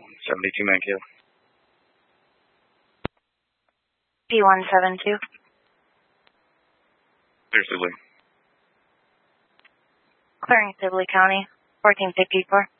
72 Mankato. P172. Clear Sibley. Clearing Sibley County, 1454.